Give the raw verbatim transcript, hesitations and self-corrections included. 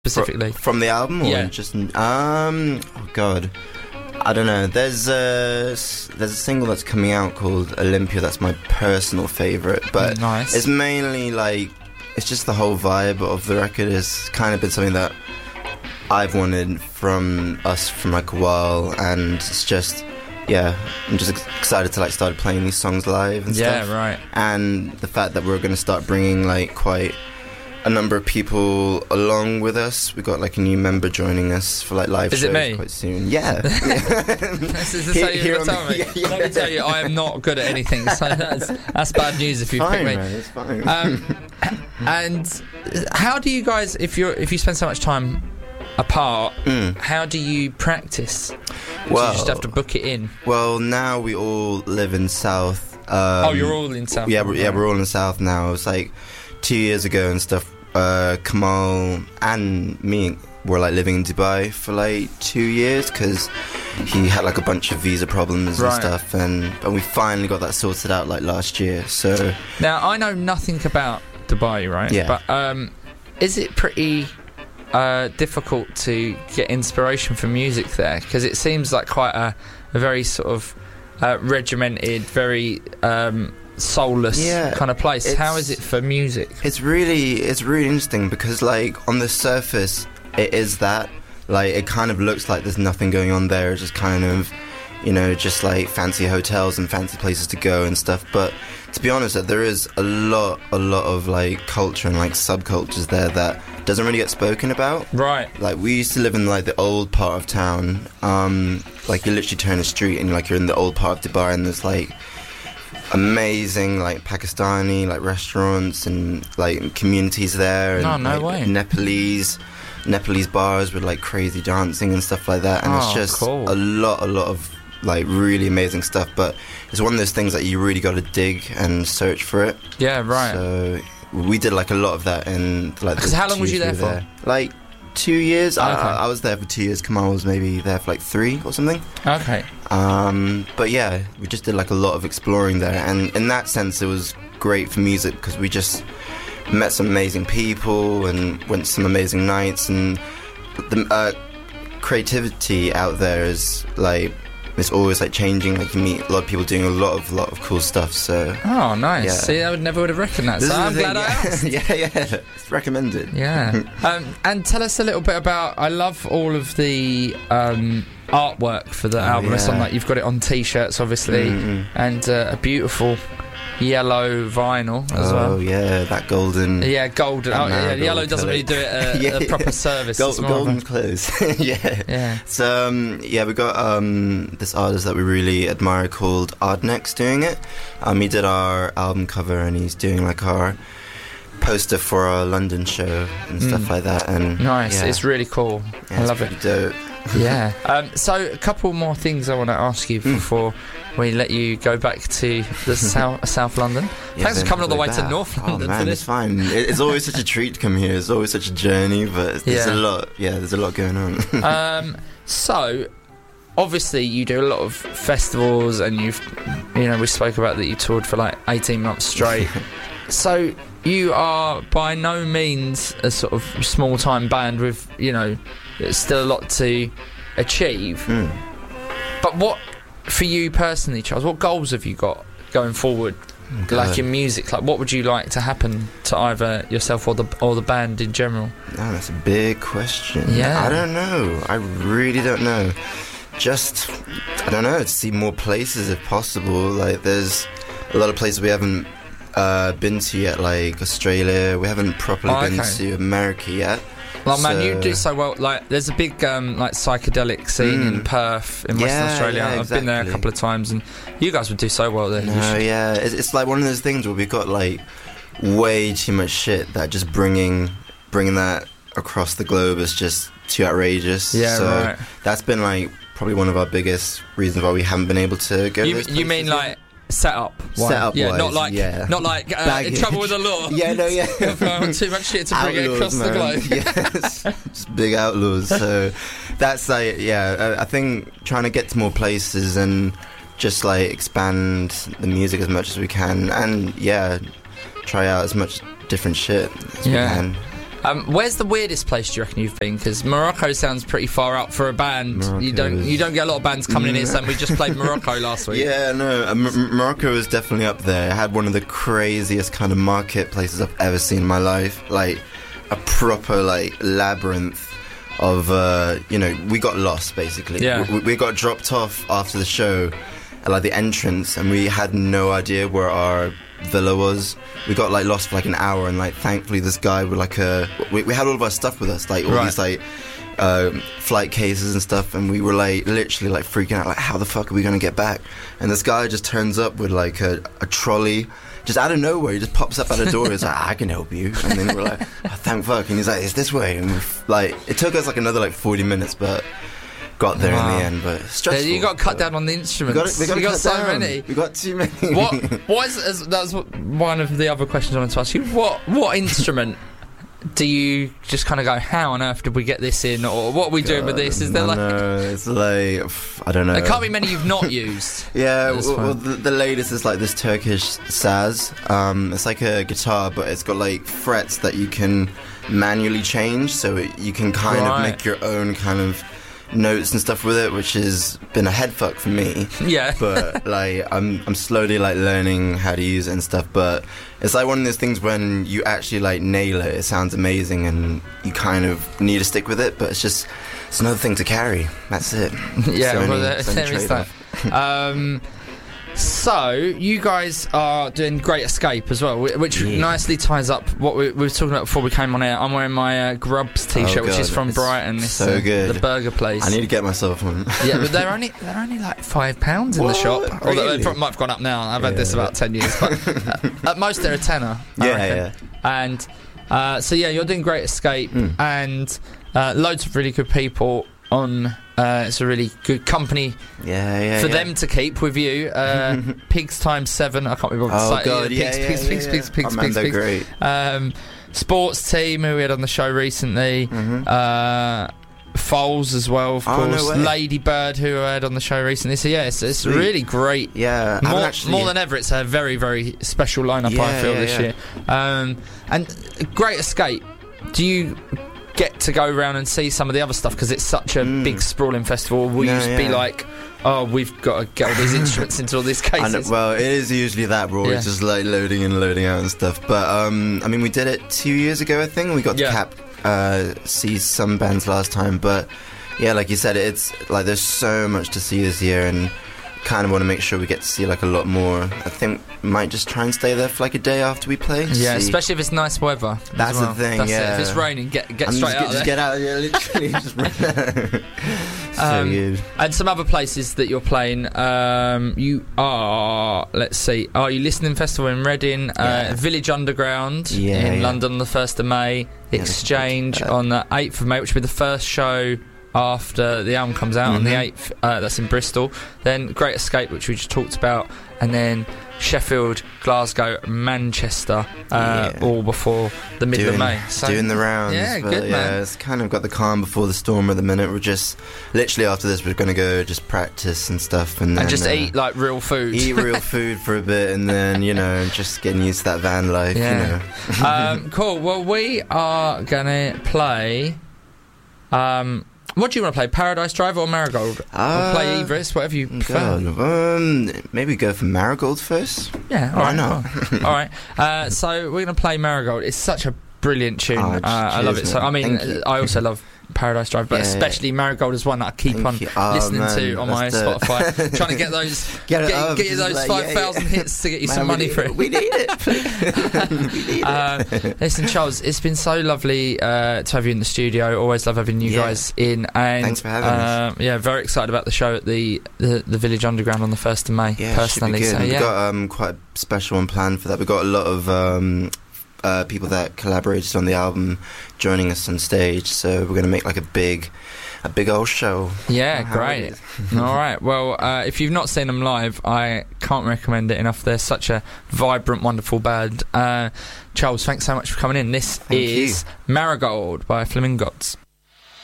specifically? From the album, or yeah. just um? Oh God, I don't know. There's a there's a single that's coming out called Olympia. That's my personal favorite, but nice. It's mainly like it's just the whole vibe of the record has kind of been something that I've wanted from us from like a while, and it's just yeah, I'm just excited to like start playing these songs live and yeah, stuff. Yeah, right. And the fact that we're going to start bringing like quite a number of people along with us. We got like a new member joining us for like live is shows it me? quite soon. Yeah. This is the Here, you're tell me. Yeah, yeah. Let me tell you, I am not good at anything, so that's, that's bad news if you fine, pick me. Man, it's fine. Um, and how do you guys, if you're if you spend so much time apart, mm. how do you practice? Well, so you just have to book it in. Well, now we all live in South. Um, oh, you're all in South. Yeah, we're, yeah, we're all in South now. It was like two years ago and stuff. Uh, Kamal and me were like living in Dubai for like two years because he had like a bunch of visa problems right. and stuff, and and we finally got that sorted out like last year. So now I know nothing about Dubai, right? Yeah. But um, is it pretty uh, difficult to get inspiration for music there? Because it seems like quite a, a very sort of uh, regimented, very um, soulless yeah, kind of place. How is it for music? It's really, it's really interesting because, like, on the surface, it is that. Like, it kind of looks like there's nothing going on there. It's just kind of, you know, just like fancy hotels and fancy places to go and stuff. But to be honest, there is a lot, a lot of like culture and like subcultures there that doesn't really get spoken about. Right. Like, we used to live in like the old part of town. Um, like, you literally turn a street and like you're in the old part of Dubai, and there's like amazing like Pakistani like restaurants and like communities there. And, oh, no like, way. Nepalese. Nepalese bars with like crazy dancing and stuff like that, and oh, it's just cool. a lot, a lot of like really amazing stuff. But it's one of those things that you really got to dig and search for it. Yeah, right. So we did like a lot of that in like. Because how long was you there for? There. Like two years. Okay. I, I was there for two years. Kamal was maybe there for like three or something. Okay. Um, but yeah, we just did like a lot of exploring there, and in that sense, it was great for music because we just met some amazing people and went to some amazing nights, and the uh, creativity out there is like it's always like changing. Like, you meet a lot of people doing a lot of lot of cool stuff. So oh, nice. Yeah. See, I would never would have reckoned that. This So is I'm the glad thing, I asked. yeah, yeah, it's recommended. Yeah. um, and tell us a little bit about. I love all of the um, artwork for the oh, album. It's yeah. on like you've got it on T-shirts, obviously, mm-hmm. and uh, a beautiful yellow vinyl as oh, well. Oh yeah, that golden. Yeah, golden. Oh, yeah, yellow doesn't really do it a, yeah, a proper service. Gold, It's more golden of a- clothes. yeah. Yeah. So um, yeah, we got um, this artist that we really admire called Ardnex doing it. Um, he did our album cover, and he's doing like our poster for our London show and stuff Mm. like that. And Nice. yeah, It's really cool. yeah, I it's love it. pretty dope. Yeah. Um, so a couple more things I want to ask you Mm. before we let you go back to the south, South London. Yeah, Thanks for then coming all the way back. to North London Oh for man, this. it's fine. It, it's always such a treat to come here. It's always such a journey, but there's Yeah. a lot. Yeah, there's a lot going on. um, so, obviously, you do a lot of festivals, and you've, you know, we spoke about that you toured for like eighteen months straight. So, you are by no means a sort of small time band with, you know, there's still a lot to achieve. Mm. But what, for you personally, Charles, what goals have you got going forward? God. Like in music, like what would you like to happen to either yourself or the or the band in general? Oh, that's a big question. Yeah. I don't know. I really don't know. Just, I don't know, to see more places if possible. Like, there's a lot of places we haven't uh, been to yet, like Australia. We haven't properly Oh, been okay. to America yet. Like, man, So- you do so well. Like, there's a big um, like psychedelic scene in Mm. Perth, in Western Yeah, Australia. yeah, I've been there a exactly. couple of times, and you guys would do so well there. You No, should- yeah, it's, it's like one of those things where we've got like way too much shit that just bringing bringing that across the globe is just too outrageous. Yeah, so right. that's been like probably one of our biggest reasons why we haven't been able to go. to You, those you mean places like yet. set up? Set up yeah, wise, not like yeah. not like uh, in Baggage. trouble with the law. Yeah, no, yeah. Um, too much shit to bring it across Outlaws, the man. globe. Yes, just big outlaws. So that's like, yeah, I I think trying to get to more places and just like expand the music as much as we can, and yeah, try out as much different shit as Yeah. we can. Um, where's the weirdest place do you reckon you've been? Because Morocco sounds pretty far out for a band. Morocco you don't is- you don't get a lot of bands coming in here saying we just played Morocco last week. Yeah, no, uh, M- Morocco is definitely up there. It had one of the craziest kind of marketplaces I've ever seen in my life. Like, a proper, like, labyrinth of, uh, you know, we got lost, basically. Yeah. We, we got dropped off after the show at, like, the entrance, and we had no idea where our villa was. We got, like, lost for, like, an hour, and, like, thankfully this guy with, like, a... We, we had all of our stuff with us, like, all Right. these, like... Um, flight cases and stuff, and we were like literally like freaking out, like how the fuck are we gonna get back? And this guy just turns up with like a, a trolley, just out of nowhere. He just pops up at the door. He's like, I can help you. And then we're like, oh, thank fuck. And he's like, it's this way. And we're f- like, it took us like another like forty minutes, but got there Wow. in the end. But it's stressful. Yeah, you got to cut but down on the We instruments. got, we got, you got cut so down. many. We got too many. What? What is, is that was one of the other questions I wanted to ask you. What what instrument do you just kind of go, how on earth did we get this in, or what are we doing with this? Is there I like know, it's like pff, I don't know. there can't be many you've not used? Yeah, That's well, well fine. the, the latest is like this Turkish saz. Um, it's like a guitar, but it's got like frets that you can manually change, so it, you can kind Right. of make your own kind of notes and stuff with it, which has been a head fuck for me. Yeah. But like, I'm I'm slowly like learning how to use it and stuff. But it's like one of those things when you actually like nail it, it sounds amazing, and you kind of need to stick with it. But it's just it's another thing to carry. That's it. Yeah, So well, many- there, so many there is that. trade-off. Um, so you guys are doing Great Escape as well, whi- which Yeah. nicely ties up what we, we were talking about before we came on air. I'm wearing my uh, Grubs t-shirt, Oh, which is God, from it's Brighton. It's so uh, good. the burger place. I need to get myself one. Yeah, but they're only they're only like five pounds in What? the shop. Although Really? they probably might have gone up now. I've had this Yeah. about ten years, but uh, at most they're a tenner. I Yeah, reckon. yeah. And uh, so yeah, you're doing Great Escape, Mm. and uh, loads of really good people on. Uh, it's a really good company Yeah, yeah. for yeah. them to keep with you. Uh, pigs times seven. I can't remember. Oh what god, the yeah, pigs, yeah, pigs, yeah, pigs, yeah. pigs, pigs, oh, man, pigs, they're pigs. great. Um, sports team who we had on the show recently. Mhm. Uh, Foals as well, of Oh, no course. way. Lady Bird, who I had on the show recently. So yeah, it's, it's Sweet. really great. Yeah, I haven't More, actually, more than ever, it's a very, very special lineup. I Yeah, feel yeah, this yeah. year. Um, and Great Escape. Do you get to go around and see some of the other stuff because it's such a Mm. big sprawling festival? Will No, you just be yeah. like, oh, we've got to get all these instruments into all these I know, cases? well, it is usually that, bro. Yeah. It's just like loading and loading out and stuff. But um, I mean, we did it two years ago, I think. We got Yeah. to cap uh, see some bands last time, but yeah, like you said, it's like there's so much to see this year, and kind of want to make sure we get to see like a lot more. I think might just try and stay there for like a day after we play. to Yeah, see. especially if it's nice weather. as That's the well. thing, That's it. yeah. If it's raining, get get And straight just, out get, of just there. get out, yeah, literally. just run. So Um, good. And some other places that you're playing. Um, you are, let's see, are you Listening Festival in Reading, uh, Yeah. Village Underground Yeah, in yeah. London on the first of May, Yeah, Exchange that's good. on the eighth of May, which will be the first show after the album comes out on the Mhm. eighth. Uh, that's in Bristol. Then Great Escape, which we just talked about, and then Sheffield, Glasgow, Manchester, uh, Yeah. all before the middle doing, of May. So doing the rounds. yeah, but good, yeah, man. it's kind of got the calm before the storm at the minute. We're just literally after this, we're gonna go just practice and stuff, and then and just uh, eat like real food. eat real food for a bit, and then you know just getting used to that van life. Yeah. You know. um, cool. Well, we are gonna play. Um, what do you want to play? Paradise Drive or Marigold? Uh, or play either. It's whatever you prefer. God, um, maybe go for Marigold first. Yeah. All Why right. not? cool. All right. Uh, so we're gonna play Marigold. It's such a brilliant tune. Oh, uh, I love it. cheers, So man. I mean, Thank you. I also love Paradise Drive, but Yeah, especially Marigold is one that I keep Thank on you. Oh, listening man, to on my that's the- Spotify, trying to get those Get it get, up, get you just those like, five yeah, thousand yeah. hits to get you Man, some we money need- for it. We need it. we need Uh, it. listen, Charles, it's been so lovely uh, to have you in the studio. Always love having you Yeah. guys in. And Thanks for having uh, yeah, very excited about the show at the, the, the Village Underground on the first of May. Yeah, personally, should be good. so We've yeah, got um, quite a special one planned for that. We've got a lot of um, uh, people that collaborated on the album joining us on stage, so we're going to make like a big, a big old show. yeah, How it great. is. All right. Well, uh, if you've not seen them live, I can't recommend it enough. They're such a vibrant, wonderful band. Uh, Charles, thanks so much for coming in. This Thank is Marigold by Flamingots.